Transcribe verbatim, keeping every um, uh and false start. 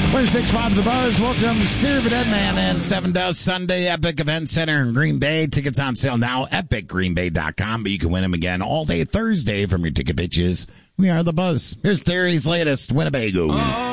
twenty-six point five The Buzz welcomes Theory of a Dead Man and Seven Dust Sunday Epic Event Center in Green Bay. Tickets on sale now, epic green bay dot com, but you can win them again all day Thursday from your ticket bitches. We are The Buzz. Here's Theory's latest Winnebago.